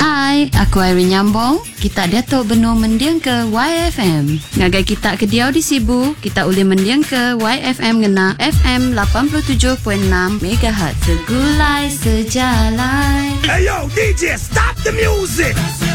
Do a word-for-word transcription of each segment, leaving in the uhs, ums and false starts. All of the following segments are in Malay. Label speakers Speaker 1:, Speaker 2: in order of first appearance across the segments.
Speaker 1: Hai, aku Irene Nyambong. Kita Datuk Benua mendiang ke Y F M. Ngagai kita ke Diau di Sibu, kita boleh mendiang ke Y F M ngena F M lapan puluh tujuh perpuluhan enam megahertz. Segulai sejalan.
Speaker 2: Hey yo, D J, stop the music!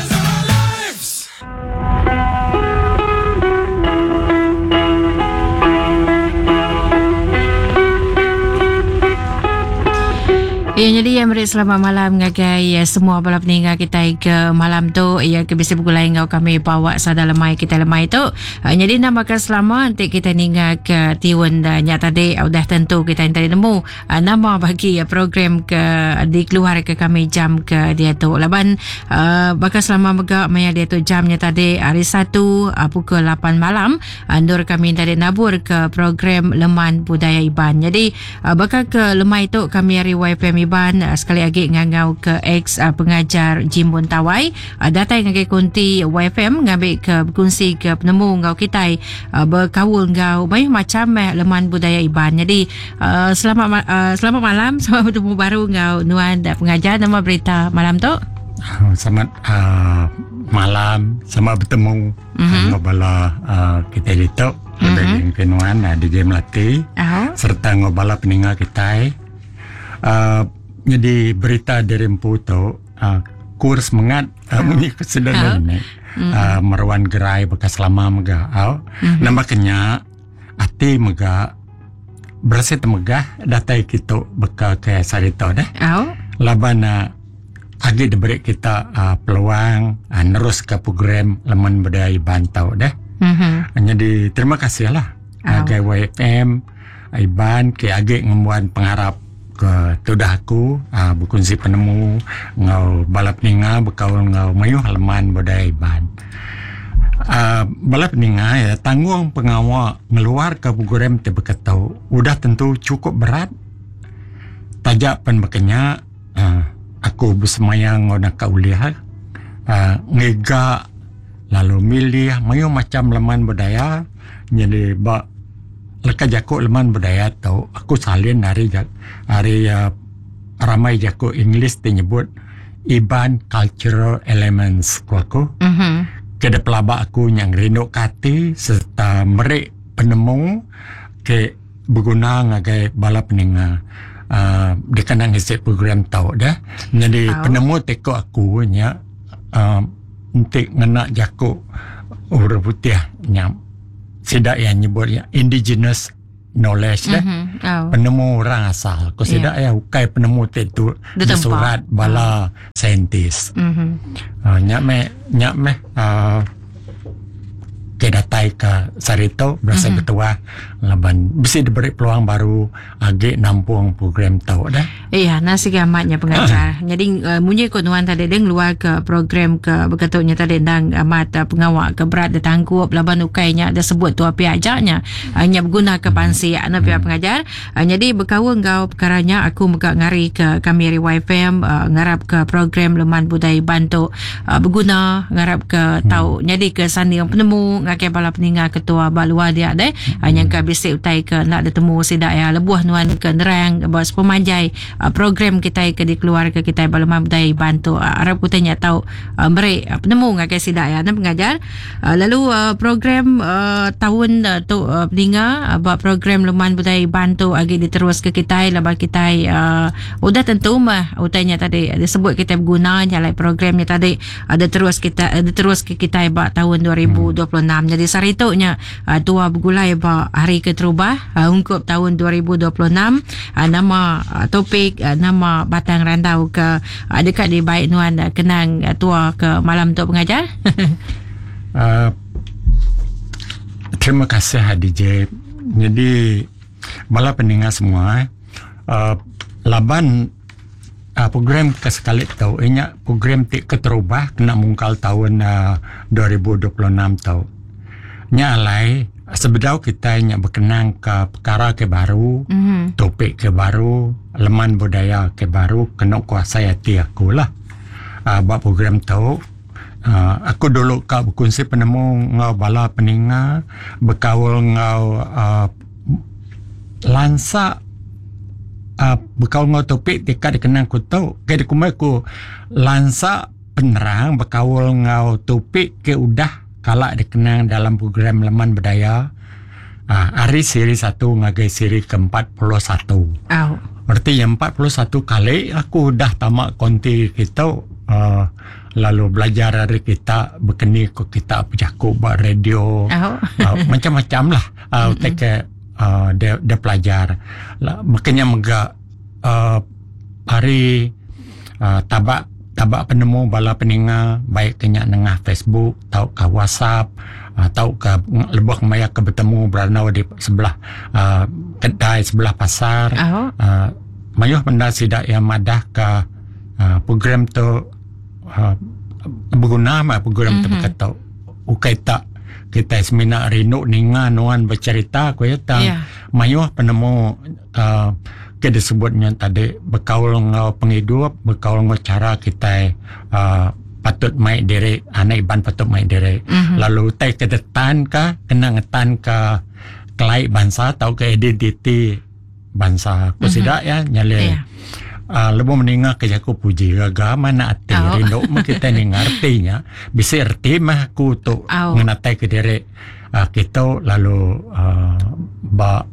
Speaker 3: Ya, jadi ya mari selamat malam ngagai ya, semua bala peninggal kita ke malam tu ya ke bisa bergulai ngau kami bawa sada lemai kita lemai tu. Uh, jadi namakan selama nanti kita ninggal ke tiun uh, nya tadi uh, dah tentu kita yang tadi nemu uh, nama bagi uh, program ke dikeluar ke kami jam ke dia tu. Laban uh, bakal selama mega maya dia tu jamnya tadi hari Sabtu uh, pukul lapan malam uh, nur kami tadi nabur ke program Leman Budaya Iban. Jadi uh, bakal ke lemai tu kami hari Y F M Iban uh, sekali lagi ngangau ke ex uh, pengajar Jimbun Tawai uh, datang ngagai kunti Y F M ngambil ke berkongsi ke penemu ngau kita uh, berkawul ngau banyak macam uh, Leman Budaya Iban. Jadi uh, selamat ma- uh, selamat malam, selamat bertemu baru ngau nuan uh, pengajar nama berita malam tu.
Speaker 4: Oh, selamat uh, malam, selamat bertemu mm-hmm. ngobala uh, kita itu mm-hmm. kenuan uh, D J Melati uh-huh. serta ngobala peninggal kita. Uh, jadi berita dari Empu tu uh, kurs mengat uh, oh. mengikut sedang ni mm-hmm. uh, Marwan Gerai bekas lama mega au mm-hmm. nampaknya ati mega berasa temegah datai kita bekal ke sarito dah oh. laban uh, agi diberi kita uh, peluang uh, nerus ke program Leman Budaya Iban tau dah mm-hmm. jadi terima kasih lah oh. ke Y F M Iban ke agi ngembuan pengharap ke tudah aku uh, berkongsi penemu ngau balap ninga berkaul ngau mayuh Leman Budaya Iban. Uh, balap ninga ya tanggung pengawal ngeluar ke program tebekatau udah tentu cukup berat. Tajak pen makanya uh, aku bersemayang ngau nak uliah uh, ngega lalu milih mayuh macam Leman Budaya jadi bak leka jaku Leman Budaya tau aku salin hari hari uh, ramai jaku English menyebut Iban Cultural Elements ku aku mm-hmm. keda pelabak aku yang rindu kati serta merik penemu ke berguna ngagai bala peninga uh, dikenang isi program tau dah jadi oh. penemu teko aku nya uh, untuk ngenak jaku urut putih nyam sidak yang nyebut ya indigenous knowledge dah mm-hmm. oh. penemu orang asal ko sidak yeah. ya ukai penemu itu di surat bala oh. saintis mm-hmm. uh, nyak me nyak me uh, ke datai ke sarito berasa mm-hmm. ketua laban bisa diberi peluang baru agi nampung program tau dah iya nasi gamatnya pengajar jadi uh, munyi ko nuan tadi deng luar ke program ke berkatutnya tadi dang amat uh, pengawal ke berat ditanggup laban ukainya ada sebut tua pihak ajaknya hanya uh, berguna ke pansi mm-hmm. anak pihak pengajar uh, jadi berkawal ngau perkaranya aku megak ngari ke kami Y F M uh, ngarap ke program Leman Budaya Iban tu uh, berguna ngarap ke mm. tau jadi ke sani yang penemu ngakai bala peninggal ketua balua dia deh mm. yang ke bisik utai ke nak bertemu sidak ya lebuah nuan ke nerang bawa sepemanjai uh, program kita ke dikeluar ke kita Leman Budaya Iban tu uh, harap kutanya tahu uh, beri uh, penemu ngakai sidak ya dan pengajar uh, lalu uh, program uh, tahun uh, tu uh, peninggal uh, buat program Leman Budaya Iban tu agi diterus ke kita lepas kita uh, udah tentu mah utanya tadi disebut kita berguna jalan programnya tadi ada terus kita ada terus ke kita buat tahun dua ribu dua puluh enam jadi saritonya uh, tua bergulai ba hari keterubah uh, ungkup tahun dua ribu dua puluh enam uh, nama uh, topik uh, nama Batang Rantau ke uh, dekat di baik nuan uh, kenang uh, tua ke malam tu pengajar. uh, terima kasih D J. Jadi bala pendengar semua uh, laban uh, program kesekali tahu inya program tik keterubah kena mungkal tahun uh, dua ribu dua puluh enam tahu nya alai sebedau kita nya berkenang ke perkara ke baru mm-hmm. topik ke baru Leman Budaya ke baru kena kuasa hati aku lah uh, buat program tahu uh, aku dulu kau berkongsi penemu ngau bala peninga berkawal ngau uh, lansa uh, berkawal ngau topik dekat dikenang ku tahu kaya dikumai ku lansa penerang berkawal ngau topik ke udah kalak dikenang dalam program Laman Budaya. Uh, hari siri satu ngagai siri ke empat puluh satu.
Speaker 3: Oh.
Speaker 4: Berarti yang empat puluh satu kali aku dah tamak konti kita, uh, lalu belajar dari kita berkeni ke kita berjakuk buat radio.
Speaker 3: Oh.
Speaker 4: uh, macam-macam lah. Uh, take uh, dia, dia pelajar. Lah, makanya megak uh, hari uh, tabak tabak penemu bala peninga baik kenyak nengah Facebook, tau ke WhatsApp, uh, tau ke lebih maya ke bertemu beranau di sebelah uh, kedai sebelah pasar.
Speaker 3: Oh.
Speaker 4: Uh, mayuh benda sidak yang madah ke uh, program tu uh, berguna mah program tu berkata ukai tak kita semina rindu ninga nuan bercerita ku ya tang yeah. Mayuh penemu uh, ke disebutnya tadi berkaul ngau penghidup, berkaul ngau cara kita uh, patut mai diri anak iban patut mai diri. Mm-hmm. Lalu tai ke detan ka kena ngetan ke kelai bangsa atau ke identiti bangsa ku sidak ya nyale. Yeah. Uh, lebih meninggal ke jaku puji gaga mana ati oh. Rindu mah kita ni ngartinya bisa erti mah ku tu oh. Ngenatai ke diri uh, kita lalu uh, ba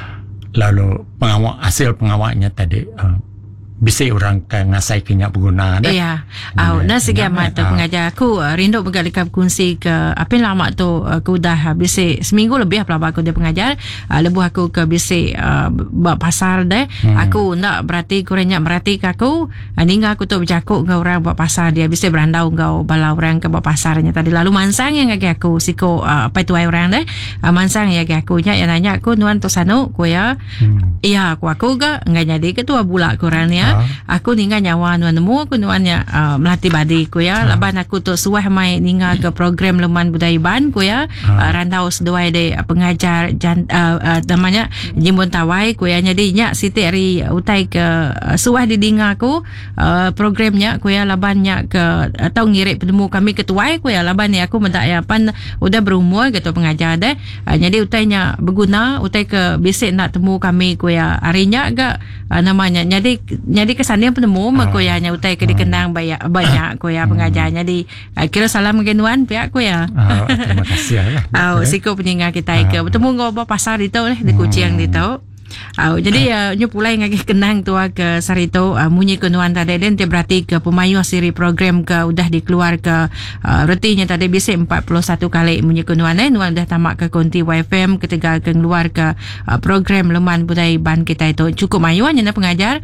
Speaker 4: lalu pengawal hasil pengawalnya tadi uh, bisa orang ke ngasai kinyak berguna dah.
Speaker 3: Iya. Au nah segi amat tu pengajar aku uh, rindu bergalakap kongsi ke apa yang lama tu uh, aku dah bisa seminggu lebih pelabak aku dia pengajar uh, lebuh aku ke bisa uh, buat pasar deh. Hmm. Aku nak berarti kurangnya berarti ke aku uh, ninggal aku tu bercakap dengan orang buat pasar dia bisa berandau ngau bala orang ke buat pasarnya tadi lalu mansang yang ngagi aku siko uh, apa tu orang deh uh, mansang yang ngagi aku nya yang nanya aku nuan tu sanu ku ya. Hmm. Iya aku aku ga ngai jadi ketua bulak kurangnya. Aku ninggal nyawa nuan nemu aku nuannya uh, melatih badi ku ya. Ha. Laban aku tu suah mai ninggal ke program Laman Budaya Ban ku ya. Ha. Uh, rantau seduai de uh, pengajar jan, uh, uh, namanya Jimbon Tawai ku ya. Jadi nya siti hari utai ke uh, suah didinga aku uh, programnya ku ya labannya ke atau ngirik penemu kami ketuai ku ya laban ni aku mendak ya pan udah berumur gitu pengajar deh. Uh, jadi utainya berguna utai ke bisik nak temu kami ku ya harinya agak uh, namanya jadi jadi kesannya penemu uh, makoyanya utai ke dikenang banyak banyak ko ya pengajarnya di uh, kira salam genuan pihak ko ya.
Speaker 4: Uh, terima kasih ya.
Speaker 3: Oh, siko peninggal kita uh, ke bertemu ngau pasar itu leh di Kucing itu. Oh, jadi uh, nyo pulai ngagi kenang tua ke sarito uh, munyi kenuan tadi dan te berarti ke pemayu siri program ke udah dikeluar ke uh, retinya tadi bisa empat puluh satu kali munyi kenuan eh nuan dah tamak ke konti Y F M ketika ke keluar ke uh, program Laman Budaya Ban kita itu cukup mayuan nya pengajar.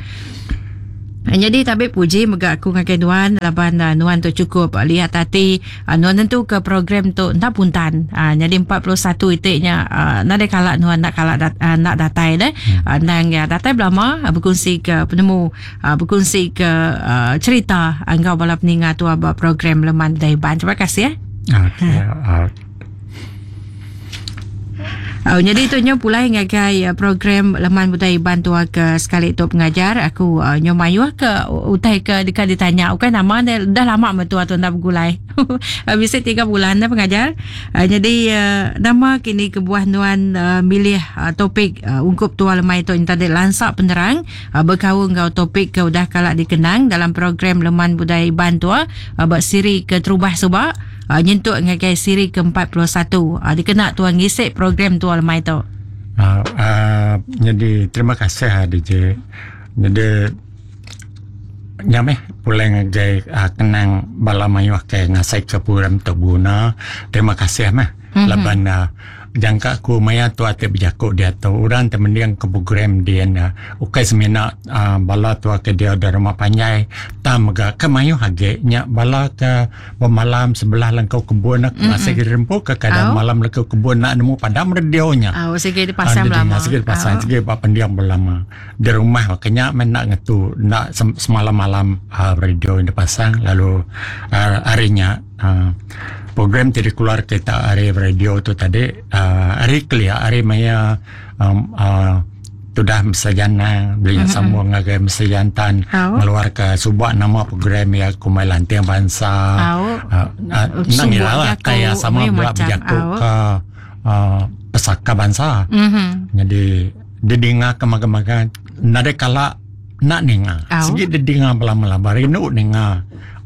Speaker 3: Jadi tapi puji mega aku ngakai nuan laban uh, nuan tu cukup uh, lihat hati uh, nuan tentu ke program tu nak puntan uh, jadi empat puluh satu itiknya uh, nak ada kalak nuan nak kalak dat, uh, nak datai deh uh, nang ya datai belama uh, berkongsi ke penemu uh, berkongsi ke uh, cerita engkau uh, balap ninga tu abah program Laman Budaya Ban. Terima kasih ya.
Speaker 4: Okay, uh,
Speaker 3: Oh, jadi itu nyo pula ngagai uh, program Laman Budaya Ban tu ke sekali tu pengajar aku uh, nyo mayu ke utai ke dekat ditanya ukai nama dah, dah lama metua tu nak bergulai. Bisa tiga bulan dah pengajar. Uh, jadi uh, nama kini kebuah nuan uh, milih uh, topik uh, ungkup tua lemai tu tadi lansak penerang uh, berkawung ngau topik ke udah kalak dikenang dalam program Laman Budaya Ban tu uh, bersiri ke terubah sebab uh, nyentuk ngagai siri ke empat puluh satu uh, dikena tuan ngisi program tu lemai tu.
Speaker 4: Uh, uh, jadi terima kasih D J. Jadi nyameh pulai ngagai uh, kenang bala mayu ke ngasai ke program tu guna. Terima kasih mah. Mm-hmm. Laban uh, jangka ku maya tu ate berjakuk dia tu orang temen dia ke program dia na ukai semina uh, bala tu ke dia dari rumah panjai tam ga ke mayu hage nya bala ke pemalam sebelah langkau kebun nak mm-hmm. Masih rempo ke kadang oh. Malam langkau kebun nak nemu padam radionya
Speaker 3: oh segi di pasang lama
Speaker 4: segi di pasang segi apa pendiam berlama di rumah makanya men nak ngetu nak semalam-malam uh, radio di pasang lalu uh, harinya uh, program tidak keluar kita hari radio tu tadi uh, hari kelia hari maya um, uh, sudah mesajana belinya mm-hmm. Sambung ngagai mesajantan oh. Meluar ke subak nama program ya kumai lantiang bangsa oh. uh, uh, nangilah kayak sama belak berjakuk oh. Ke uh, pesaka bangsa mm-hmm. Jadi didinga kemaga-maga nade kala nak ninga oh. Segi didinga belah-belah barinu ninga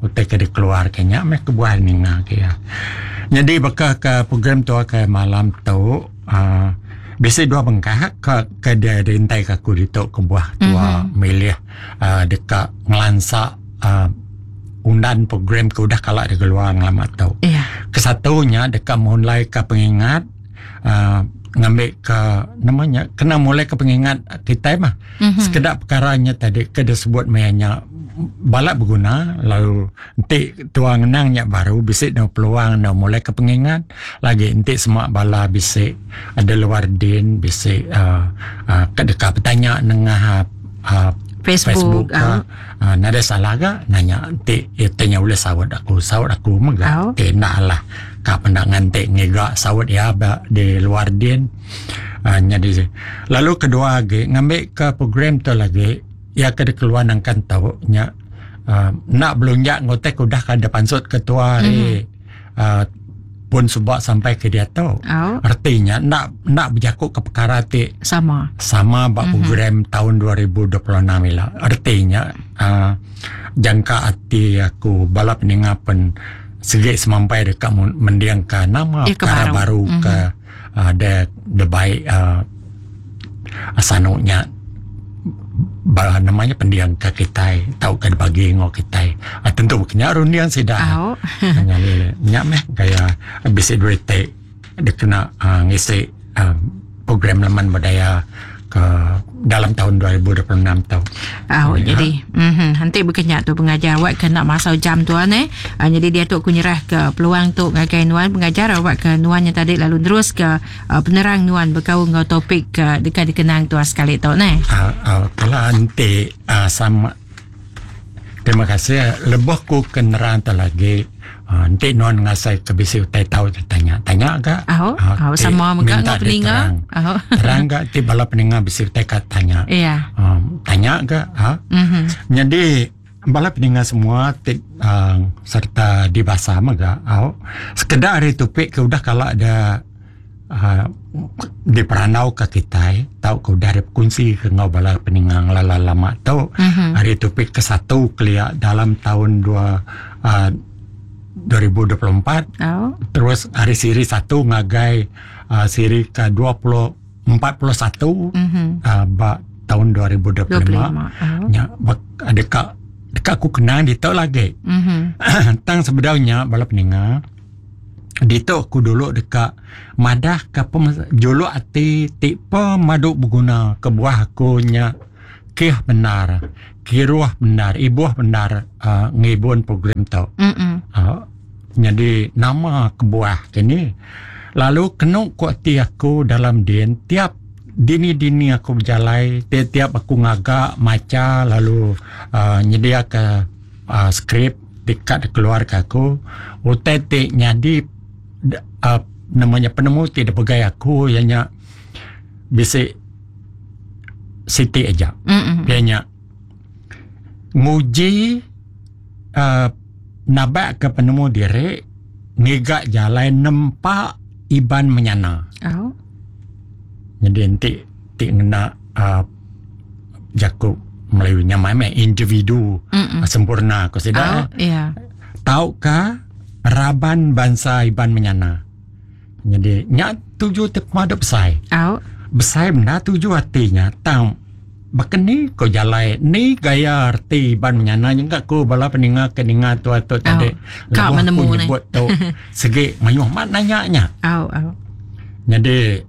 Speaker 4: utai ke keluar kenya me kebuah ninga kia. Jadi baka ke program tu ke malam tu uh, biasa dua bengkah ke ke dia rintai ke aku ditok kebuah tua mm-hmm. milih uh, dekat ngelansak uh, undan program ke udah kalak dia keluar ngelamat tau. Yeah. Kesatunya dekat mulai ke pengingat uh, ngambil ke namanya kena mulai ke pengingat kita mah. Mm-hmm. Sekedar perkaranya tadi ke dia sebut mayanya balak berguna lalu nanti tuang ngenangnya baru bisik no peluang no mulai ke pengingat lagi nanti semua bala bisik ada luar din bisik uh, uh, ke dekat bertanya nengah uh, Facebook, Facebook uh. uh, nada salah ke nanya nanti ya, tanya oleh sawat aku sawat aku megah oh. Tena lah kak pendangan nanti ngegak sawat ya di luar din uh, jadi lalu kedua lagi ngambil ke program tu lagi ya ke keluar nangkan tahu nya uh, nak belunjak ngotek udah kada pansut ketua hari mm-hmm. uh, pun sebab sampai ke dia tahu oh. Artinya nak nak berjakuk ke perkara ti
Speaker 3: sama
Speaker 4: sama bak mm-hmm. program tahun dua ribu dua puluh enam lah artinya uh, jangka hati aku balap ningapan segi semampai dekat mendiangkan nama ya, perkara baru mm-hmm. ke uh, de de baik uh, asanunya bah namanya pendiang ke kita tahu kan bagi ngok kita ah, tentu bukannya rundian sidah hanya nyak meh gaya bisa duit te dia kena uh, ngisi uh, program laman budaya ke dalam tahun dua ribu dua puluh enam tahu.
Speaker 3: Oh, ya. Jadi mm-hmm, nanti bekerja tu pengajar awak kena masa jam tuan eh. Uh, jadi dia tu aku nyerah ke peluang tu ngagai nuan pengajar awak ke nuannya tadi lalu terus ke uh, penerang nuan berkau ngau topik uh, dekat dikenang tu sekali tu ne.
Speaker 4: Uh, uh, kalau nanti uh, sama terima kasih lebih ku kenerang tu lagi. Uh, nanti nuan ngasai kebisi utai tahu tanya tanya agak
Speaker 3: oh, uh, oh sama muka ngau peninga
Speaker 4: oh. Terang agak ti bala peninga bisi utai kat tanya
Speaker 3: yeah.
Speaker 4: um, tanya agak ha? Mm-hmm. Jadi bala peninga semua ti, uh, serta di bahasa maga oh. Sekedar hari topik ke udah kalau ada uh, di peranau ke kita tahu ke udah ada kunci ke ngau bala peninga lala lama tahu mm-hmm. Hari topik ke satu kelia dalam tahun dua uh, dua ribu dua puluh empat oh. Terus hari siri satu ngagai uh, siri ke dua puluh empat puluh satu mm-hmm. uh, bak tahun dua ribu dua puluh lima oh. Ya, bak, dekat dekat aku kenal dia tahu lagi mm-hmm. Tang sebenarnya bala peninga dia tahu aku dulu dekat madah ke jolo ati tipe madu berguna ke buah aku nya kih benar kiruah benar ibuah benar uh, ngibun program tau uh, jadi nama kebuah ini lalu kena kuati aku dalam din tiap dini-dini aku berjalan tiap-tiap aku ngagak maca lalu uh, nyedia ke uh, skrip dekat keluarga aku utetik nyadi uh, namanya penemu tidak pegai aku ianya bisik Siti aja bianya nguji uh, nabak ke penemu diri ngigak jalan nempak iban menyana oh. Jadi nanti ti ngena uh, jakuk melayunya mame individu uh, sempurna aku sudah oh, yeah. Tahukah raban bangsa iban menyana jadi nyak tujuh tip madep sai oh. Besai benda tujuh artinya tang bahkan ni kau jalai ni gaya arti ban menyana juga ku bala peninga keninga tu atau tadi
Speaker 3: kau menemu ni
Speaker 4: buat tu segi mayuh mak nanya nya
Speaker 3: au au
Speaker 4: jadi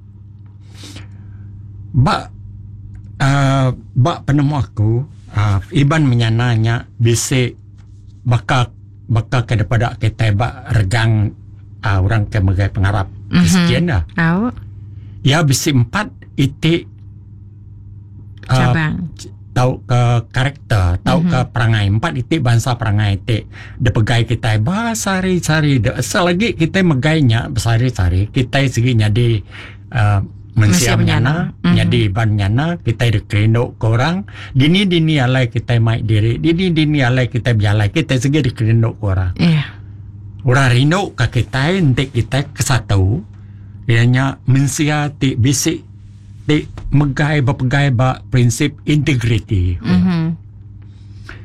Speaker 4: bak uh, bak penemu aku uh, iban menyananya bisi bakal bakal ke daripada kita bak regang uh, orang ke megai pengarap Kristian dah
Speaker 3: au
Speaker 4: ya bisi empat itik
Speaker 3: cabang
Speaker 4: uh, tahu ke karakter tahu mm-hmm. ke perangai empat itik bangsa perangai itik de pegai kita basari-sari de selagi kita megainya besari-sari kita segi nyadi uh, mensia menyana mm-hmm. nyadi ban nyana kita de kerendok ke orang dini-dini alai kita mai diri dini-dini alai kita bialai kita segi de kerendok ke orang yeah. Orang rindu ke kita nanti kita kesatu ianya mensia ti bisik ti megai berpegai ba prinsip integriti. Mm-hmm.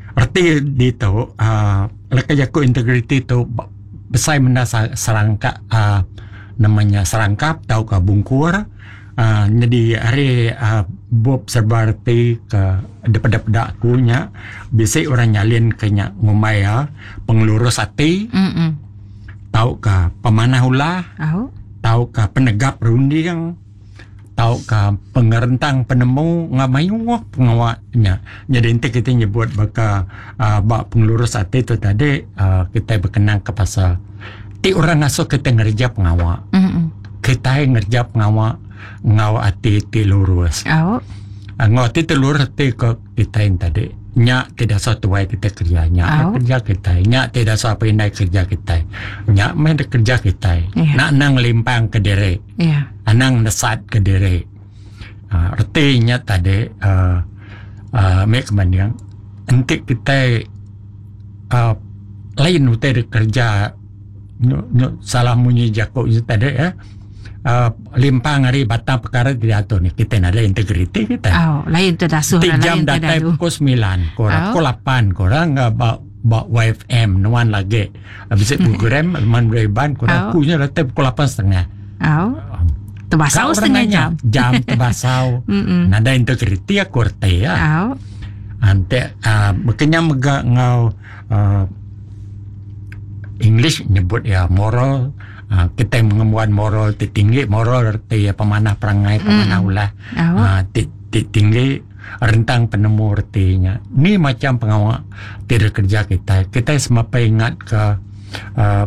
Speaker 4: Arti dito, uh, lakajaku integriti tu besai benda serangkap, uh, namanya serangkap tau ke bungkur. Uh, jadi hari uh, Bob serba arti ke depan-depan kunya, bisa orang nyalin kenya ngumaya pengelurus hati, mm-mm. tau ke pemanah ulah, oh. tau ke penegap runding, tau ke pengerentang penemu ngamayu pengawaknya. Jadi nanti kita nyebut baka uh, bak pengelurus hati itu tadi uh, kita berkenang ke pasal ti orang asuh kita ngerja pengawak. Mm-hmm. Kita ngerja pengawak ngawak hati ti lurus. Oh. Uh, ngawak hati ti lurus hati ke kita yang tadi. Nyak tidak suatu way kita kerja. Nyak oh. kerja kita. Nyak tidak suatu apa yang kerja kita. Nyak main kerja kita. Yeah. Nak nang limpang ke diri. Yeah. Anang nasat ke diri. Uh, artinya tadi uh, uh, mek kemaniang nanti kita uh, lain utai kerja nyo, nyo, salah munyi jako itu tadi ya uh, limpang hari batang perkara tidak tahu ni kita ada integriti kita.
Speaker 3: Oh, lain tu dah suara lain
Speaker 4: jam datai pukul sembilan korang, oh. pukul lapan korang nggak bawa bawa Y F M nuan lagi. Habis itu program man reban korang kunya datai pukul lapan setengah.
Speaker 3: Oh. Terbasau setengah jam.
Speaker 4: Jam terbasau. Nada integriti ya korte ya.
Speaker 3: Oh.
Speaker 4: Ante uh, makanya mega ngau uh, English nyebut ya moral. Uh, kita mengemuan moral tinggi, moral arti ya pemanah perangai, pemanah mm. ulah. Oh. Uh, tinggi rentang penemu artinya. Ni macam pengawal tidak kerja kita. Kita semapa ingat ke uh,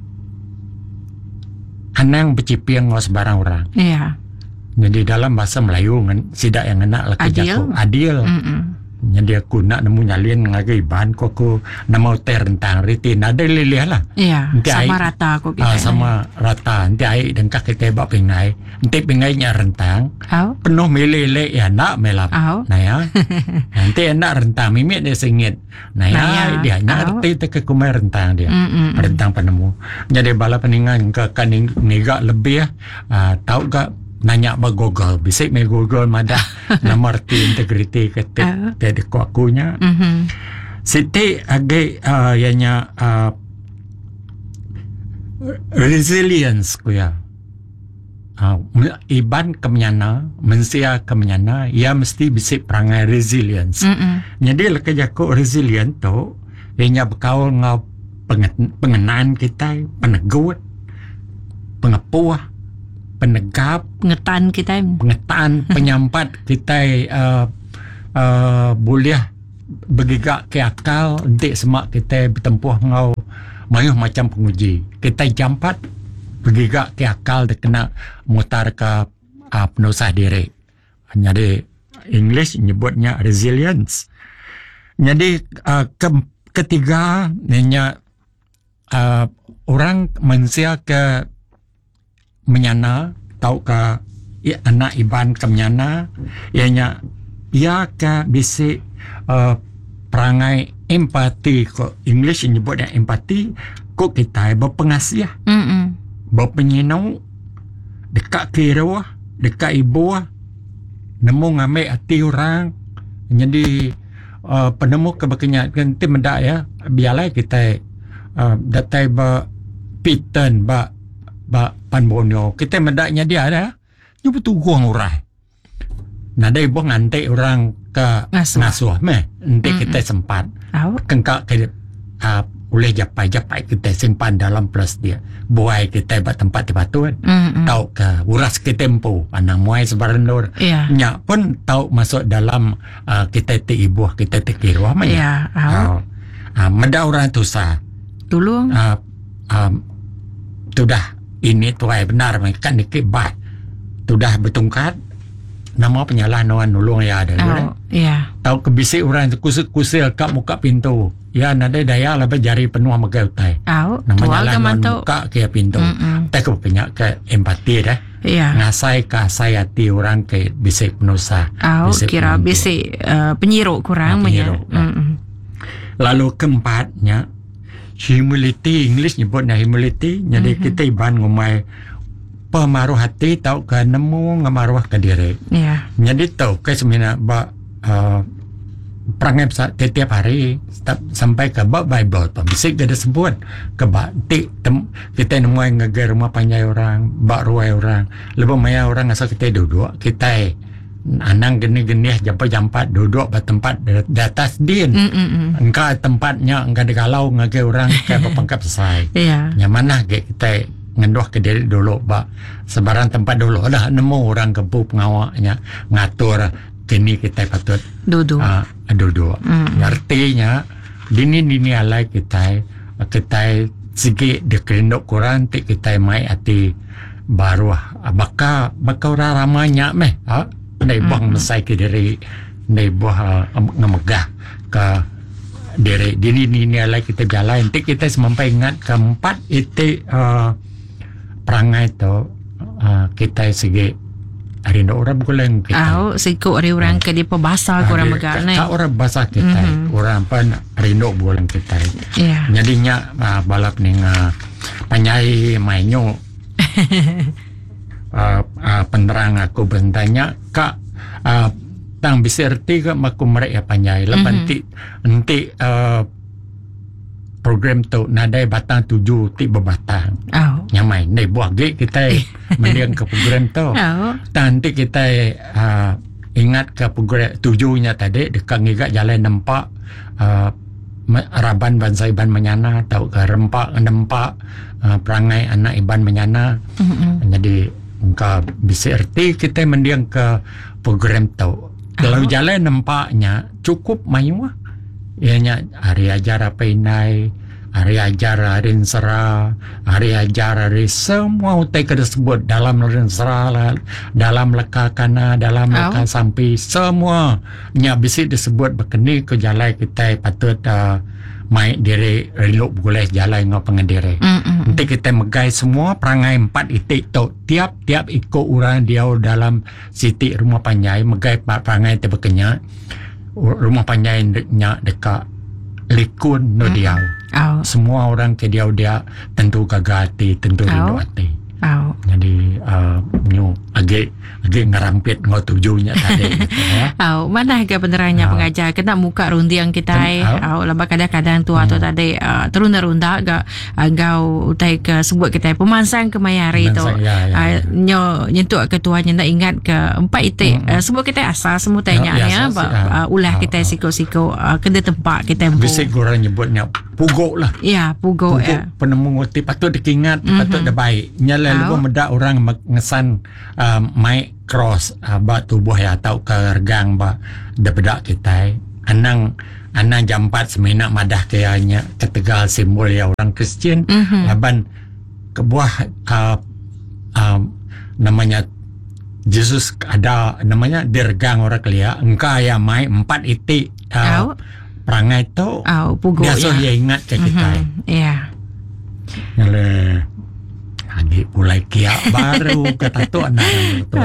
Speaker 4: anang bercipiang ngos barang orang.
Speaker 3: Iya.
Speaker 4: Jadi dalam bahasa Melayu sidak yang enak lah kerja ko adil. Mm-mm. Jadi aku nak nemu nyalin ngagai ban ko aku nama utai rentang riti nada lilih lah.
Speaker 3: Iya. Sama rata aku kita.
Speaker 4: Ah, sama rata. Nanti ai dan kak kita bak pingai. Nanti pingainya rentang. Oh. Penuh meleleh ya nak melap. Oh. Nah ya. Nanti enak rentang mimik dia sengit. Nah ya, nah, ya. Dia nak reti te ke kumai rentang dia. Mm-mm. Rentang penemu. Jadi bala peningan ke kan nigak lebih ah, tahu gak nanya ba Google, bisik me Google mada nama arti integriti kata tadi ko akunya. Mm-hmm. Siti age uh, yanya uh, resilience ko ya. Uh, iban kemenyana, mensia kemenyana, ia mesti bisik perangai resilience. Mm-hmm. Jadi lekas jako resilient tu, ianya berkaul ngau pengenan kita, penegut, pengepuah, penegap,
Speaker 3: pengetan kita,
Speaker 4: pengetan, penyampat kita uh, uh, boleh bergigak ke akal untuk semak kita bertempuh ngau mayuh macam penguji. Kita jampat bergigak ke akal dia kena mutar ke uh, penusah diri. Jadi English nyebutnya resilience. Jadi uh, ke, ketiga nanya uh, orang manusia ke menyana tau ka ya, anak iban ke menyana ianya ia ka bisi uh, perangai empati ko English nyebutnya empati ko kita berpengasih mm berpenyinau dekat kira dekat ibu nemu ngambil hati orang. Jadi uh, penemu kebekenyak nanti mendak ya biarlah kita uh, datai ba piten ba ba panbonyo kita mendaknya dia ada ni betul guang urai nada ibu ngantai orang ke ngasuh, ngasuh meh nanti mm-hmm. kita sempat oh. kengkak ke uh, boleh japai-japai kita simpan dalam plus dia buai kita buat tempat dibatuan mm-hmm. tahu ke uras ke tempo anak muai sebarendor yeah. nyak pun tahu masuk dalam uh, kita ti ibu kita ti kiruah mah
Speaker 3: yeah. oh.
Speaker 4: uh, meda orang tu sah
Speaker 3: tolong
Speaker 4: uh, um, sudah ini tuai benar kan dikibah sudah bertungkat nama penyalahan orang nolong ya ada
Speaker 3: oh, yeah.
Speaker 4: tahu kebisik orang kusil-kusil kat muka pintu ya nada daya lah jari penuh magai utai
Speaker 3: oh,
Speaker 4: nama jalan muka ke pintu tak kepenyak ke empati dah yeah. ngasai kasai hati orang ke bisik penusa
Speaker 3: oh, bisik kira penuntu. Bisik uh, penyiruk kurang
Speaker 4: nah, penyiruk, ya. Lalu keempatnya humility, English nyebutnya humility. Jadi mm-hmm. kita iban ngumai pemaruh hati tahu ke nemu ngamaruh ke diri. Yeah. Jadi tahu ke sebenarnya ba uh, perangai setiap hari sampai ke bab Bible pembisik dia sebut ke bab ti kita nemu ngagai rumah panjai orang bak ruai orang lebih maya orang asal kita duduk kita anang geni-geni jampat-jampat duduk di tempat di atas din engkau tempatnya engkau digalau ngagai orang kayak pangkap selesai
Speaker 3: yeah.
Speaker 4: Yang mana kita ngendoh ke diri dulu bak sebarang tempat dulu dah nemu orang kebu pengawaknya ngatur kini kita patut
Speaker 3: duduk
Speaker 4: uh, duduk mm. Artinya dini-dini alai kita kita segi dikerinduk Quran ti kita mai ati baru baka baka orang ramanya meh ha ndai bang mesai ke diri ndai buah uh, ngemegah ke diri dini-dini alai kita jalan ti kita semampai ingat keempat itu uh, perangai tu uh, kita segi hari nak orang bukan kita.
Speaker 3: Oh, sikut hari orang ke dia bahasa orang megar ni.
Speaker 4: Tak orang bahasa kita. Mm-hmm. Orang pun rindu bukan kita.
Speaker 3: Yeah.
Speaker 4: Jadinya uh, balap ni uh, panjai mainyo. uh, uh, penerang aku bertanya kak uh, tang bisa erti ke maku mereka panjai. Lepas nanti nanti uh, program tu nadai batang tujuh ti berbatang.
Speaker 3: Oh.
Speaker 4: Nyamai ni buah gig kita mendiang ke program tu.
Speaker 3: Oh.
Speaker 4: Nanti kita uh, ingat ke program tujuhnya tadi dekat ngigak jalan nampak uh, Raban bangsa Iban menyana atau ke rempak nampak uh, perangai anak Iban menyana. Mm-hmm. Jadi engkau bisa erti kita mendiang ke program tu. Kalau oh. jalan nampaknya cukup mayu lah. Ianya hari ajar apa inai, hari ajar hari sera, hari ajar hari semua utai kita sebut dalam hari sera, dalam leka kana, dalam leka oh. sampai semua nya bisa disebut berkeni ke jalan kita patut uh, mai diri relok boleh jalan ngau pengendiri. Nanti kita megai semua perangai empat itik tu tiap-tiap ikut orang dia dalam siti rumah panjai megai perangai tu berkenya. Rumah panjai nya dekat Likun no dia.
Speaker 3: Oh.
Speaker 4: Semua orang ke dia dia tentu gagati, tentu rindu hati.
Speaker 3: Oh.
Speaker 4: Jadi uh, nyu agak agak ngerampit ngau tujuhnya tadi. Gitu, ya.
Speaker 3: Oh, mana ke penerangnya oh. pengajar kena muka rundiang kita ai. Oh, laba kadang-kadang tu atau hmm. tadi uh, terunda-runda agak agau utai ke sebut kita pemansang ke mayari tu. Ya, ya, uh, ya. Nyo nyentuk ketuanya nak ingat ke empat itik hmm. uh, sebut kita asal semua tanya ya, ya uh, ulah oh, kita siko-siko uh, kena tempat kita empu.
Speaker 4: Bisik orang nyebutnya pugok lah.
Speaker 3: Ya, pugok, pugok ya.
Speaker 4: Penemu ngoti patut dikingat, mm-hmm. patut dah baik. Nyala oh. lebih medak orang mengesan uh, mai cross uh, bak tubuh ya atau ke regang bak debedak kita. Anang anang jampat semena madah kayanya ketegal simbol ya orang Kristian. Mm-hmm. Laban kebuah uh, uh, namanya Yesus ada namanya dergang orang kelia. Engkau ya mai empat itik. Uh, oh. Perangai tu
Speaker 3: oh, pugok
Speaker 4: dia so
Speaker 3: ya.
Speaker 4: dia ingat ke kita.
Speaker 3: Mm-hmm. Ya. Yeah.
Speaker 4: Nyale lagi mulai kiak baru kata tu anak tu.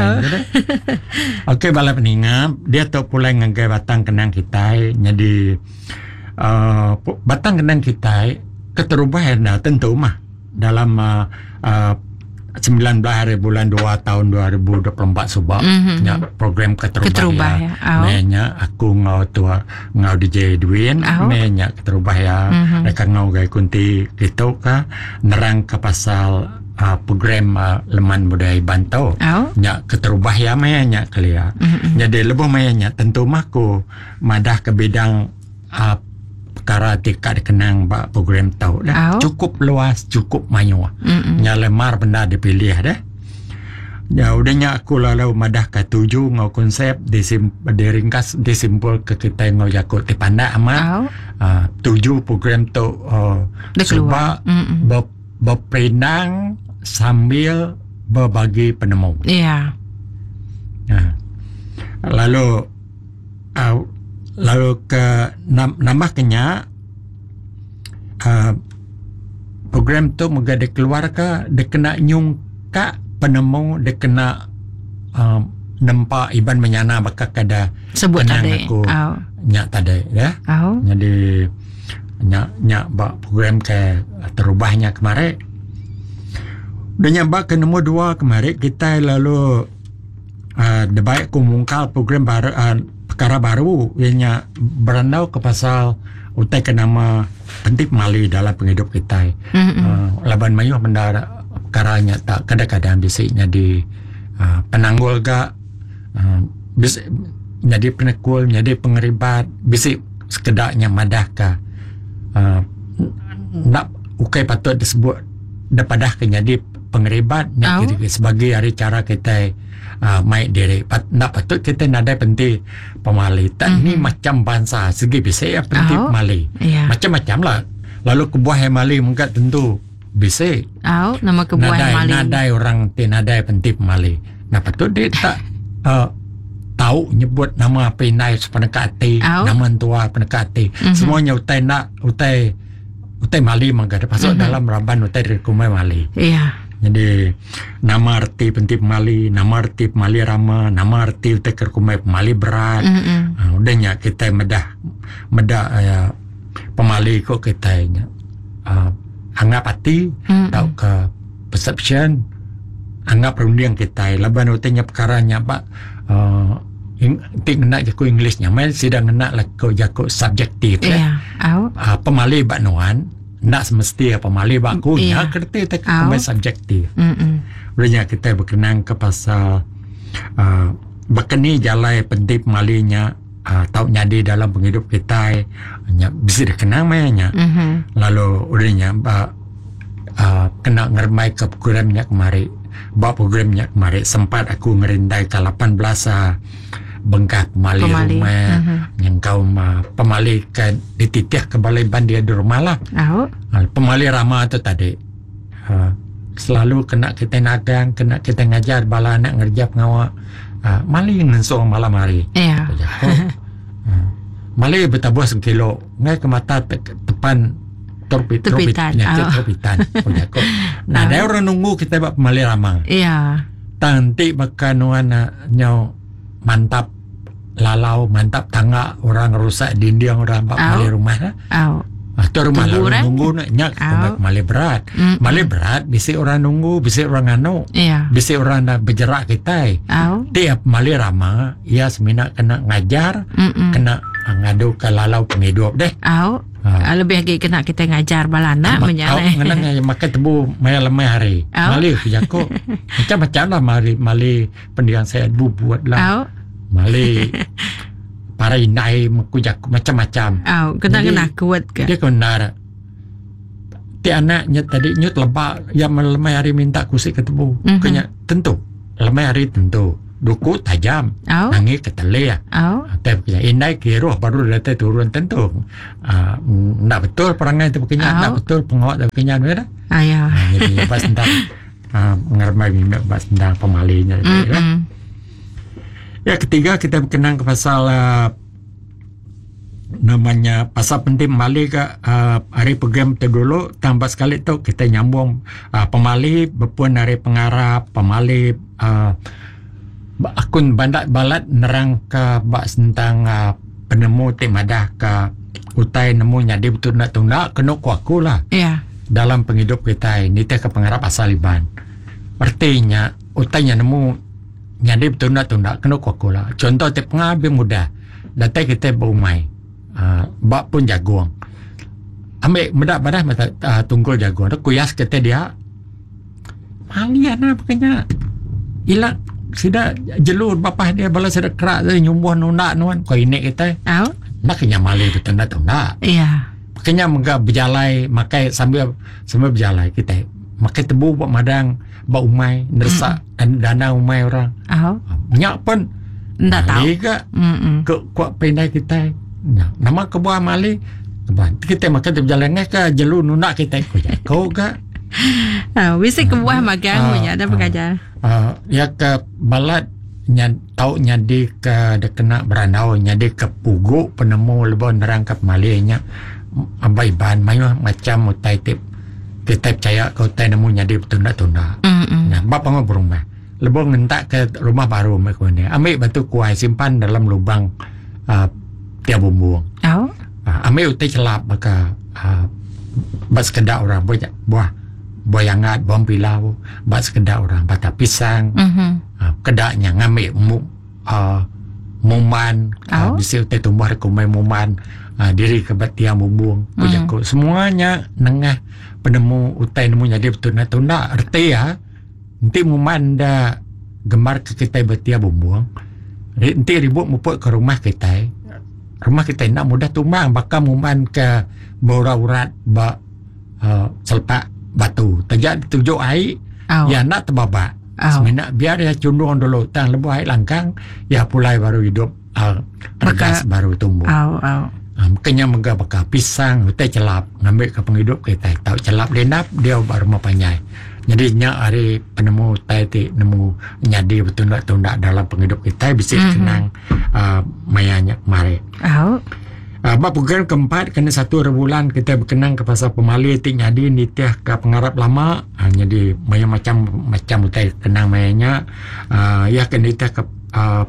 Speaker 4: Okey bala peningat dia tu pulai ngagai batang kenang kita. Jadi uh, batang kenang kita keterubahan dah tentu mah dalam uh, uh, sembilan belas hari bulan dua tahun dua ribu dua puluh empat subak mm-hmm. nya program keterubah ya. Nya aku ngau tua ngau D J Edwin nya keterubah ya. Mm-hmm. Mereka ngau gai kunti gitu ka nerang ke pasal uh, program uh, leman budaya Bantau. Oh. Nya keterubah ya maya nya kelia. Mm-hmm. Jadi lebih maya nya tentu mah ku madah ke bidang uh, perkara tingkat kenang bak program tau dah. Oh. Cukup luas, cukup mayu. Nya lemar benda dipilih dah. Ya udahnya aku lalu madah ke tujuh ngau konsep disim diringkas disimpul ke kita ngau jakut di panda amat. Oh. Uh, tujuh program tu uh, sebab ber, berperinang sambil berbagi penemu. Iya. Yeah. Uh, lalu uh, lalu ke nambahnya uh, program tu moga dikeluar ke dia kena nyung ka penemu dia kena uh, nampak Iban menyana bakal kada
Speaker 3: sebut tadi
Speaker 4: aku oh. nyak tadi ya. Oh. Jadi nyak nyak bak program ke terubahnya kemarin dan nyak bak ke nombor dua kemarin kita lalu uh, debaik ku mungkal program baru uh, perkara baru ianya berandau ke pasal utai ke nama penting mali dalam penghidup kita. Mm-hmm. Uh, laban mayuh benda perkaranya tak kadang-kadang bisiknya di uh, penanggul gak uh, bisik jadi penekul, jadi pengeribat, bisik sekedarnya madah ka uh, nak ukai patut disebut dapadah ke jadi pengeribat oh. sebagai hari cara kita uh, main diri Pat, nak patut kita nadai penting pemali tak mm-hmm. ni macam bangsa segi bisik ya penting oh. mali yeah. macam-macam lah lalu kebuah yang mali mungkin tentu bisik
Speaker 3: oh, nama kebuah
Speaker 4: nadai,
Speaker 3: yang mali
Speaker 4: nadai orang tinadai penting mali nah patut dia tak uh, tahu nyebut nama penai penekati oh. nama tua penekati mm-hmm. semuanya utai nak utai utai mali mangga pasal mm-hmm. dalam raban utai rekumai mali
Speaker 3: iya yeah.
Speaker 4: jadi nama arti penting mali nama arti mali rama nama arti utai rekumai mali berat mm-hmm. uh, udahnya kita medah medah uh, pemali kok kita uh, anggap hati mm-hmm. tahu ke perception anggap perundian kita laban utainya perkaranya pak uh, Ting nak jago Englishnya, main sidang nak lah kau jago subjektif.
Speaker 3: Yeah.
Speaker 4: Uh, pemali bak nuan, nak semesti pemali bak kunya, yeah. kerti tak main subjektif. Olehnya kita berkenang ke pasal uh, berkeni jalai penting pemalinya, uh, tahu nyadi dalam penghidup kita, uh, bisa dikenang mainnya. Mm-hmm. Lalu olehnya bak uh, kena ngermai ke programnya kemari, bak programnya kemari sempat aku ngerindai ke lapan belas uh, bengkah pemali, pemali. rumah uh-huh. yang kau uh, pemali ke dititih ke balai bandia di rumah lah uh-huh. uh, pemali ramah tu tadi uh, selalu kena kita nagang kena kita ngajar bala anak ngerja pengawak uh, mali ngensong malam hari yeah. uh, mali bertabuh sekilo ngai ke mata te- tepan torbit
Speaker 3: terbitan
Speaker 4: terbitan nah ada orang nunggu kita buat pemali ramah
Speaker 3: iya
Speaker 4: tanti makan wana nyau mantap lalau mantap tangga orang rusak dinding orang bak mali rumah
Speaker 3: au
Speaker 4: atau rumah lalu nunggu nak nyak mali berat mm-hmm. mali berat bisa orang nunggu bisa orang anu yeah. bisa orang nak bergerak kita au tiap mali ramah ia semina kena ngajar mm-hmm. kena ngadu ke lalau penghidup deh
Speaker 3: au uh, lebih lagi kena kita ngajar balana menyalai
Speaker 4: au ngenang makan tebu maya lemai hari au? Mali jago macam-macam lah mali mali pendidikan saya bu buat lah au? Mali para inai makujak macam-macam
Speaker 3: au kena kena kuat ke
Speaker 4: dia kena ti anaknya tadi nyut lebak yang lemai hari minta kusik ke tebu mm-hmm. kena tentu lemai hari tentu duku tajam oh. nangis ketele ya oh. tapi inai kiruh baru datang turun tentu uh, nak betul perangai itu pekenyat oh. nak betul pengawak itu pekenyat benar
Speaker 3: ayah
Speaker 4: nah, jadi pas tentang uh, mengermai minyak pas tentang pemalinya mm-hmm. ya ketiga kita berkenang ke pasal uh, namanya pasal penting pemali ke uh, hari program tu dulu tambah sekali tu kita nyambung uh, pemali berpun hari pengarap pemali uh, akun bandat balat nerang ke bak tentang uh, penemu tim madah ke utai nemu nyadi betul nak tunda kena kuaku lah yeah. dalam penghidup kita ini teh ke pengarap asal Iban artinya utainya nemu nyadi betul nak tunda kena kuaku lah contoh teh pengabil mudah datang kita berumai uh, bak pun jagung ambil medak badah mata uh, tunggul jagung tu kuyas kita dia malian apa kena hilang sida jelur bapah dia bala sida kerak tu nyumbuh nunda nuan ko inek kita au nak kenya mali betul nak tunda
Speaker 3: iya
Speaker 4: kenya mengga berjalai makai sambil sambil berjalai kita makai tebu buat madang bak umai nersak mm-hmm. dana umai orang au nyak pun ndak tahu ke ke kuat pendai kita nah, nama kebuah mali kebuah kita makai berjalai ke jelur nunda kita ko kau ke
Speaker 3: ah bisa kebuah magang punya ada pengajar
Speaker 4: Uh, ya ke balat nyad, tahu nyadi ke de kena berandau nyadi ke pugu penemu lebih nerang ke malinya abai ban mayu macam utai tip kita percaya kau tai nemu nyadi tunda-tunda mm-hmm. nah bapa ngau berumah lebih ngentak ke rumah baru mereka ni ambil batu kuai simpan dalam lubang uh, tiap bumbung oh. uh, ambil utai celap maka uh, bas kedak orang buah buah boyangat bom pilau bas kedak orang bata pisang mm-hmm. uh, kedaknya ngambil mu, uh, muman
Speaker 3: oh.
Speaker 4: uh, bisa utai tumbuh kumai muman uh, diri kebatia bumbung mm. semuanya nengah penemu utai nemu jadi betul na tunda arti ya nanti muman dah gemar ke kita betia bumbung nanti ribut muput ke rumah kita rumah kita nak mudah tumbang bakal muman ke bora urat ba uh, selpak batu terjadi tujuh air oh. ya nak terbabak oh. sebenarnya biar dia cundung dulu tang lebu air langkang ya pulai baru hidup uh, regas baru tumbuh
Speaker 3: oh, oh.
Speaker 4: Uh, makanya megah bakal pisang kita celap ngambil ke penghidup kita tahu celap lenap dia baru mapanyai jadi nya hari penemu tai nemu nyadi betul tak tundak dalam penghidup kita bisa mm-hmm. kenang uh, mayanya mari
Speaker 3: oh.
Speaker 4: Uh, bab program keempat kena satu rebulan kita berkenang ke pasal pemali tik nyadi nitiah ke pengarap lama uh, jadi maya macam macam utai kenang mayanya uh, ya kena nitiah ke uh,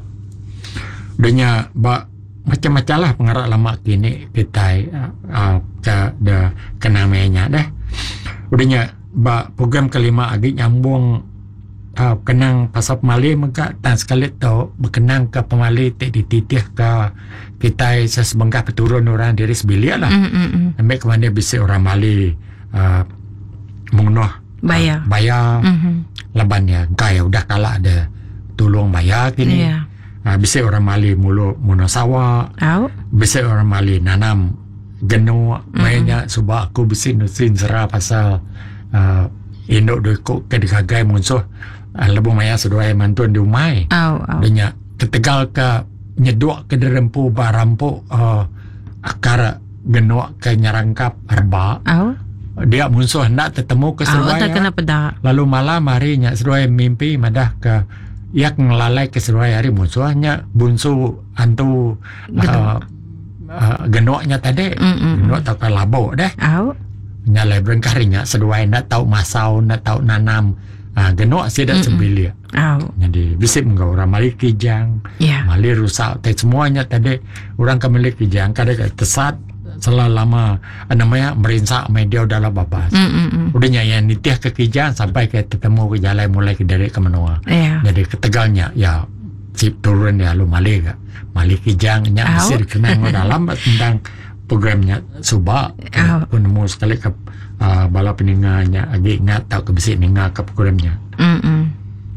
Speaker 4: dunia bab macam-macam lah pengarap lama kini kita uh, uh, ke de kenang mayanya dah udahnya bab program kelima agak nyambung uh, kenang pasal pemali maka tan sekali tahu berkenang ke pemali tik dititih ke kita sesebenggah peturun orang diri sebilik lah. Mm-hmm. Ambil kemana bisa orang Mali uh, mengunuh
Speaker 3: bayar,
Speaker 4: uh, bayar
Speaker 3: mm-hmm.
Speaker 4: laban ya. Kaya udah kalah ada tolong bayar kini. Yeah. Uh, bisa orang Mali mulu muna sawah.
Speaker 3: Oh.
Speaker 4: Bisa orang Mali nanam genu. Mm-hmm. Mainnya sebab aku bisa nusin serah pasal uh, induk duikuk ke dikagai musuh. Uh, lebu maya seduai mantuan di umai.
Speaker 3: Oh, oh.
Speaker 4: Danya ketegal ke nyeduk ke derempu barampu uh, akar genuak ke nyarangkap herba
Speaker 3: oh.
Speaker 4: dia musuh nak tetemu ke Surabaya
Speaker 3: oh,
Speaker 4: lalu malam hari nya Surabaya mimpi madah ke yak ngelalai ke Surabaya hari musuhnya bunsu antu uh, uh, genuaknya tadi mm-mm. genuak tau ke labok deh
Speaker 3: oh.
Speaker 4: nyalai berengkarinya seduai nak tahu masau nak tahu nanam uh, genuak sih dah sebilia
Speaker 3: oh.
Speaker 4: jadi bisa menggau orang Mali kijang
Speaker 3: yeah.
Speaker 4: Mali rusak tadi semuanya tadi orang ke Mali kijang kadang tesat selalu lama namanya merinsak media dalam babas mm-mm. udahnya yang nitiah ke kijang sampai ke ketemu ke jalan mulai ke dari ke menua yeah. jadi ketegalnya ya si turun ya lu Mali ke Mali kijang nya bisa dikenang dalam tentang programnya subak oh. pun nemu sekali ke uh, bala peninggalnya agak ingat tahu ke besi ningal ke programnya
Speaker 3: mm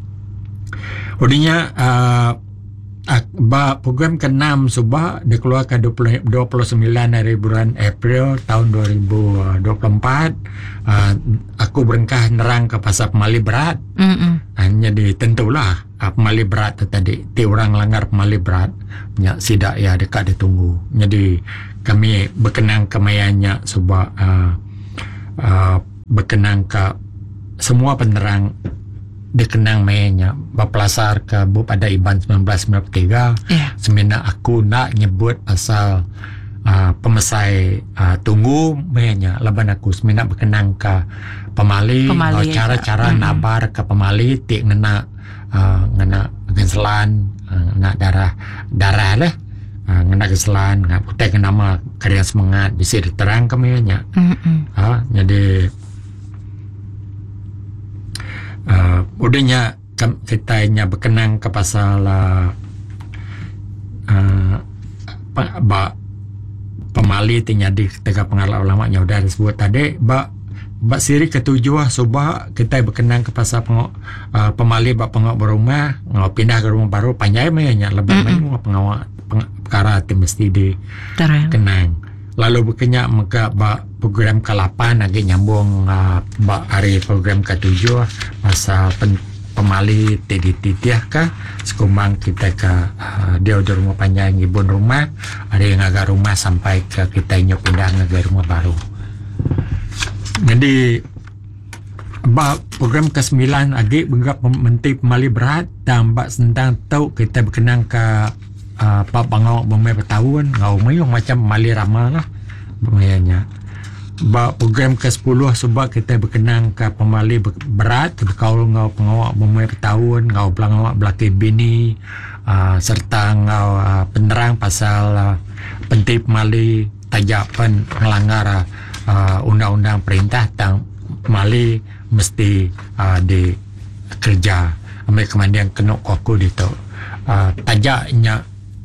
Speaker 4: udahnya uh, uh, program keenam subak dikeluarkan dua puluh sembilan hari bulan April tahun dua ribu dua puluh empat uh, aku berengkah nerang ke pasal pemali berat mm-mm. hanya ditentulah uh, pemali berat tadi ti orang langgar pemali berat ya, sidak ya dekat ditunggu jadi kami berkenang kemayanya sebab uh, uh, berkenang ke semua penerang dikenang mayanya berpelasar ke bu pada Iban sembilan belas sembilan puluh tiga yeah. Sebenarnya aku nak nyebut pasal uh, pemesai uh, tunggu mayanya laban aku sebenarnya berkenang ke pemali, pemali cara-cara mm-hmm. nabar ke pemali tik ngena uh, ngena genselan uh, ngena darah darah lah uh, ngena genselan ngena putih nama karya semangat bisa diterang ke mayanya mm-hmm. uh, jadi Uh, udahnya kita nya berkenang ke pasal uh, uh, ba pemali tinya di tega pengarah ulama nya udah disebut tadi ba ba siri ketujuh subah kita berkenang ke pasal pengok uh, pemali ba pengok berumah ngau pindah ke rumah baru panjai nya lebih main pengawal perkara tim mesti di kenang lalu berkenyak maka ba program ke delapan lagi nyambung uh, ba hari program ke tujuh masa pen, pemali tititiah kah sekumbang kita ke uh, dia udah rumah panjang ibun rumah ada yang agak rumah sampai ke kita nyok pindah ngagai rumah baru jadi ba program ke sembilan lagi benggap menteri pemali berat dan ba sentang tahu kita berkenang ke Uh, Pak Bangau Bumai bertahun ngau mayung macam Mali Rama lah bumayanya ba program ke sepuluh sebab kita berkenang ke pemali berat kau ngau pengawak Bumai bertahun ngau belangawak belaki bini uh, serta ngau uh, penerang pasal uh, penting pemali tajapan melanggar uh, undang-undang perintah tentang pemali mesti uh, dikerja ambil kemandian kena kuku itu uh, tajaknya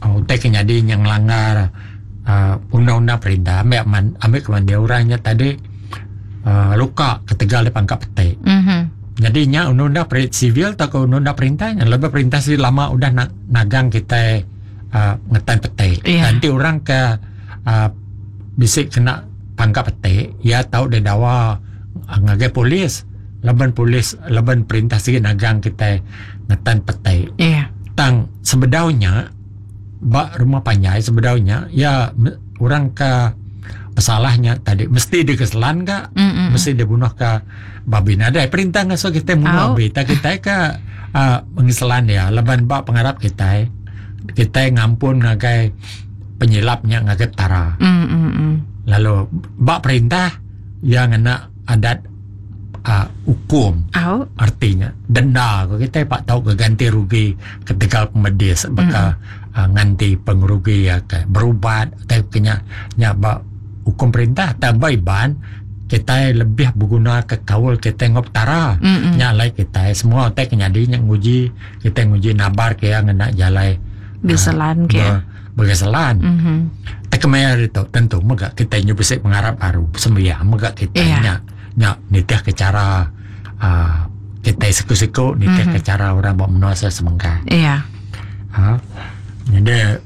Speaker 4: uh, utai kenyadi yang langgar uh, undang-undang perintah ambil man, ambil kemandian orangnya tadi uh, luka ketegal di pangkat petai. Mm-hmm. Jadinya undang-undang perintah sivil atau undang-undang perintahnya lebih perintah sih lama udah na- nagang kita uh, ngetan petai. Yeah. Nanti orang ke uh, bisik kena pangkat petai, ya tahu dia dawa uh, ngagai polis, leban polis, leban perintah sih nagang kita ngetan petai.
Speaker 3: Yeah.
Speaker 4: Tang sebedaunya bak rumah panjai sebedaunya ya orang ke masalahnya tadi mesti dikeselan ke Mm-mm. mesti dibunuh ke babi nada perintah nggak so kita bunuh babi kita kita ke uh, mengeselan ya leban bak pengharap kita kita ngampun ngagai penyilapnya ngagai tara. Mm-mm. Lalu bak perintah yang ngena adat Uh, hukum oh. Artinya denda kita pak tahu ke ganti rugi ketika pemedis baka mm-hmm. uh, nganti pengerugi ya ke berubat tapi kena nyaba hukum perintah tabai ban kita lebih berguna ke kawal kita ngop tara mm-hmm. nyalai kita semua teh kenyadi yang nguji kita nguji nabar ke yang ngena jalai
Speaker 3: beselan uh, ke ber,
Speaker 4: bergeselan mm-hmm. tak kemayar itu tentu maka kita nyubisi mengharap baru sembiang maka kita yeah. nya nya nitih ke cara uh, kita siku-siku nitih mm-hmm. ke cara orang bawa menuasa semangka. Iya. Ha. Jadi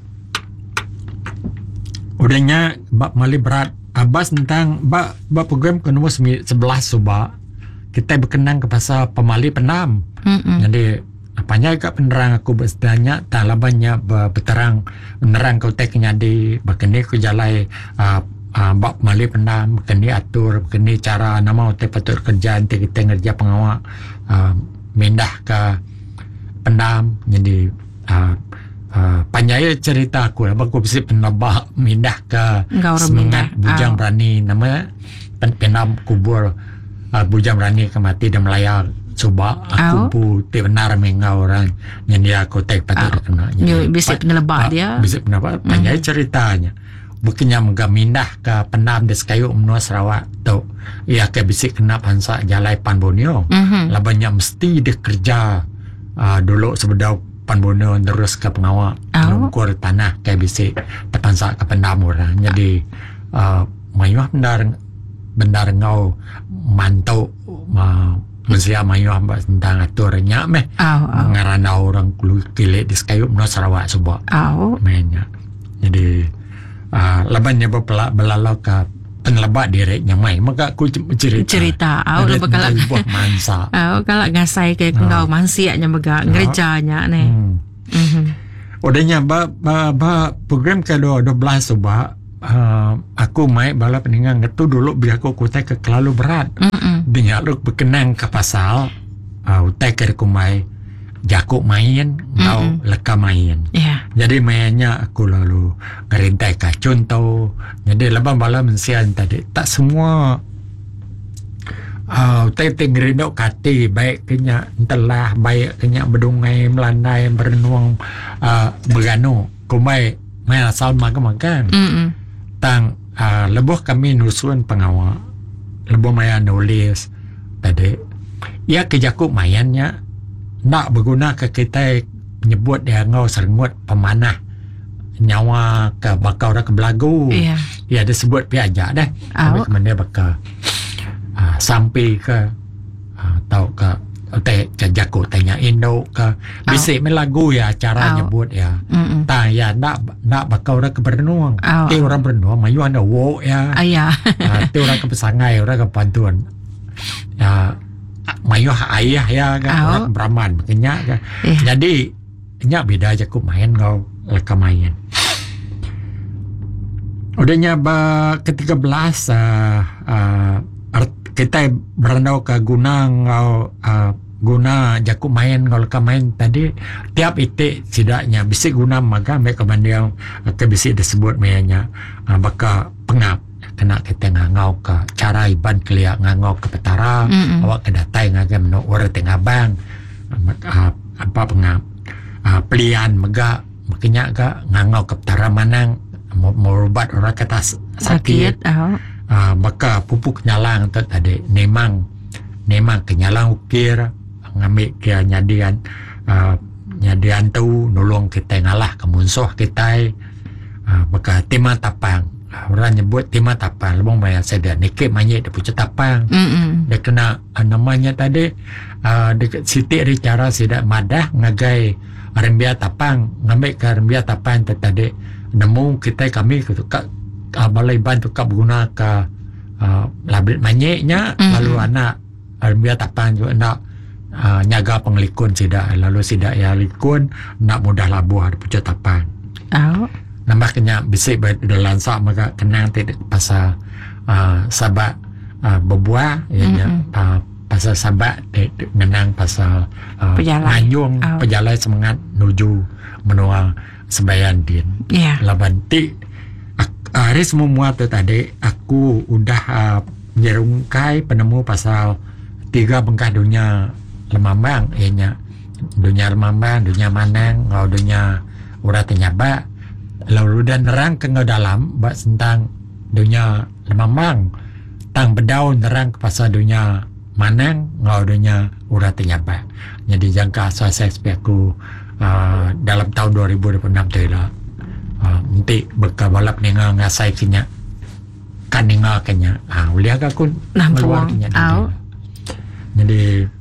Speaker 4: udahnya bak mali berat abas tentang bak bak program ke nombor sebelas suba kita berkenang ke pasal pemali penam. Mm-hmm. Jadi apanya ke penerang aku bersedanya tak labannya berterang penerang kau teknya di berkeni ku jalai uh, Uh, bak mali pendam kini atur kini cara nama utai patut kerja nanti kita ngerja pengawal uh, mindah ke pendam jadi uh, uh, panjaya cerita aku lah aku bisa penabah mindah ke semangat bujang oh. berani nama pen, pendam kubur uh, bujang berani ke mati dan melayar coba aku oh. bu ti benar mengau orang jadi aku tak patut oh. kena
Speaker 3: jadi bisa penelebak dia
Speaker 4: bisa penelebak panjaya mm. ceritanya bukannya mengamindah ke penam des kayu menua Sarawak tu ia ke bisik kena pansa jalai Pan Borneo mm-hmm. labanya mesti dia kerja uh, dulu sebedau Pan Borneo terus ke pengawal mengukur oh. tanah ke bisik pansa ke penam orang jadi uh, mayuh bendar bendar ngau mantau uh, Manusia mayuh tentang aturnya meh oh, oh. ngarana orang kilik des kayu menua Sarawak sebab oh. mainnya jadi Uh, labannya berpelak belalau ke penelebak direknya mai maka aku cerita
Speaker 3: cerita au oh, bakal
Speaker 4: buah mansa
Speaker 3: au oh, kalau ngasai ke kau mansianya mega ngerjanya ne hmm. mm-hmm.
Speaker 4: Udahnya ba ba, ba program ke dua belas coba uh, aku mai bala peningan ngetu dulu biar aku kutai ke terlalu berat binya lu berkenang ke pasal uh, utai ke kumai jakuk main ngau leka main yeah. Jadi mainnya aku lalu ngerintai ka contoh jadi labang bala mensian tadi tak semua uh, tete ngerindok kati baik kenya telah baik kenya berdungai melandai berenung uh, berganu kumai main asal makan-makan tang uh, lebuh kami nusun pengawal lebuh maya nulis tadi ya kejakuk mainnya nak berguna ke kita menyebut dia ngau serengut pemanah nyawa ke bakau dah ke belagu yeah. Ya disebut piajak dah oh. Kemudian bakal uh, sampai ke uh, tahu ke te jajaku tanya Indo ke bisik oh. Melagu ya cara oh. Nyebut ya tak ya nak nak bakau dah ke berenung oh. Ti orang berenung mayu anda wo ya oh, yeah. uh, ti orang ke pesangai orang ke pantuan ya mayuh ayah ya kan oh. Orang Brahman makanya kan yeah. Jadi nya beda aja ku main kau leka main udahnya ba ketiga belas uh, uh, kita berandau ke guna ngau uh, guna jaku main ngau leka main tadi tiap itik tidaknya bisik guna maka mereka bandiang ke bisik disebut mainnya uh, baka pengap kena kita ngangau ke cara iban keliak ngangau ke petara mm-hmm. Awak ke datai ngagai menuk ura tengah bang uh, apa pengap uh, pelian mega makanya ke ngangau ke petara manang merubat orang kata sakit, sakit oh. uh, maka pupuk nyalang tu tadi nemang nemang kenyalang ukir ngambil ke nyadian uh, nya diantu nolong kita ngalah ke musuh kita. Uh, baka tema tapang. Uh, orang nyebut tema tapang. Lebong bayar saya nikit manyet dia punya tapang.
Speaker 3: Mm-mm.
Speaker 4: Dia kena uh, namanya tadi uh, dekat sitik ada cara sidak madah ngagai rembia tapang. Ngambil ke rembia tapang tadi nemu kita kami ke uh, balai ban tukar guna ke uh, labrit manyeknya. Mm-hmm. Lalu anak rembia tapang juga nak uh, nyaga penglikun sidak. Lalu sidak ya likun nak mudah labuh ada punya tapang.
Speaker 3: Oh.
Speaker 4: Nambah kena bisik dalam sak maka kenang tidak pasal uh, sabat uh, berbuah ianya mm-hmm. uh, pasal sabat menang pasal uh, nganyung oh. Pejalan semangat menuju menua sembayan din. Yeah. Laban ti hari semua tu tadi aku udah uh, nyerungkai penemu pasal tiga bengkah dunia lemambang ianya dunia lemambang, dunia manang, ngau dunia urat nyaba. Lalu dan nerang ke dalam bak tentang dunia lemambang tang bedaun nerang ke pasal dunia manang ngau dunia urat nyaba. Jadi jangka asal saya aku uh, dalam tahun dua ribu dua puluh enam tu lah uh, nanti berkabalap ninga ngasai kenya kan ninga kenya ah uh, uliah aku keluar kenya jadi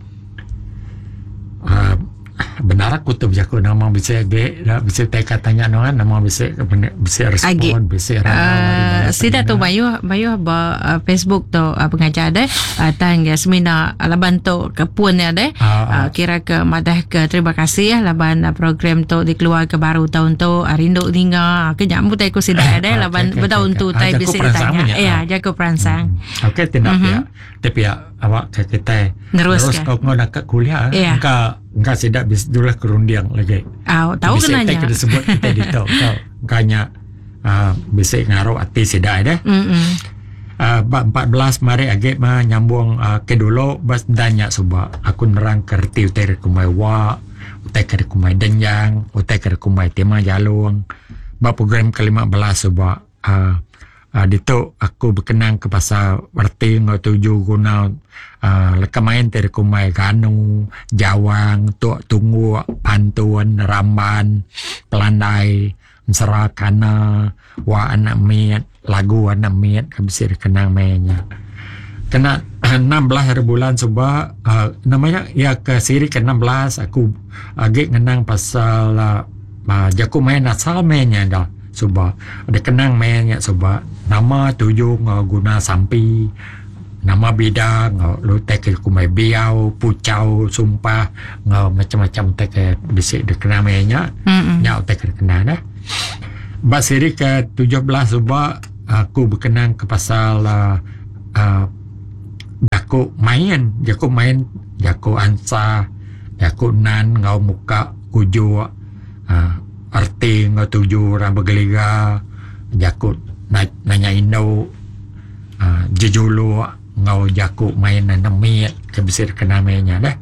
Speaker 4: uh, benar aku tu jago nama bisa ge bisa teka tanya no nama bisa bisa respon bisa
Speaker 3: uh, sida tu bayu bayu ba uh, Facebook tu uh, pengajar ada uh, tang Yasmina laban tu kepun ada uh, uh, kira ke madah ke terima kasih laban uh, program tu dikeluar ke baru tahun tu uh, rindu ninga ke nyambut aku sida ada laban bertahun tu tai bisa ditanya ya jago peransang
Speaker 4: okey tindak ya tapi ya awak kita
Speaker 3: terus
Speaker 4: kau nak kuliah engkau engkau tidak bisa dulu kerundiang lagi.
Speaker 3: Oh, tahu
Speaker 4: bisa
Speaker 3: kenanya.
Speaker 4: Bisa disebut kita di tahu. Kau kanya uh, bisa ngaruh hati tidak ada.
Speaker 3: Mm
Speaker 4: uh, empat belas mari agak mah nyambung uh, ke dulu bas tanya suba aku nerang kerti utai kumai wa utai ke kumai denjang utai ke kumai tema jalung. Ba program ke lima belas suba uh, uh, dito aku berkenang ke pasal berti ngau tuju guna Uh, lekamain dari kumai ganu, jawang, tuak tunggu, pantun, ramban, pelandai, serakana, wa anak miet, lagu anak miet, kabisir kenang mainnya. Kena enam belas hari bulan coba uh, namanya ya ke siri ke enam belas aku agak ngenang pasal uh, uh, jaku main asal mainnya dah. Coba ada kenang mainnya coba nama tujuh guna sampi nama beda ngau lu tek kumai biau pucau sumpah ngau macam-macam tek bisik dekenamanya nyau tek kena dah basiri ke tujuh belas subah aku berkenang ke pasal uh, uh, jaku main jaku main jaku ansa jaku nan ngau muka kuju uh, arti ngau tuju ramba geliga jaku nanya indo uh, jejulu ngau jaku main na namit kabisir kenamanya dah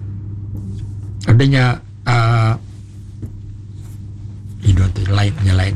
Speaker 4: adanya uh, itu lain lain